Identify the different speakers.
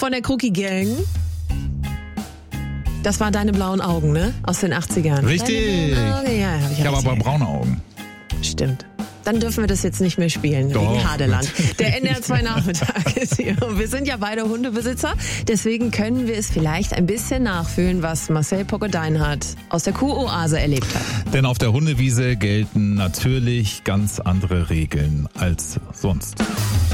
Speaker 1: von der Crookie Gang. Das waren deine blauen Augen, ne? Aus den 80ern.
Speaker 2: Richtig.
Speaker 1: Ja, hab
Speaker 2: Ich habe aber braune Augen.
Speaker 1: Stimmt. Dann dürfen wir das jetzt nicht mehr spielen,
Speaker 2: Doch.
Speaker 1: wegen Hadeland. Der NDR 2 Nachmittag ist hier. Und wir sind ja beide Hundebesitzer. Deswegen können wir es vielleicht ein bisschen nachfühlen, was Marcel Pogodein aus der Kuhoase erlebt hat.
Speaker 2: Denn auf der Hundewiese gelten natürlich ganz andere Regeln als sonst.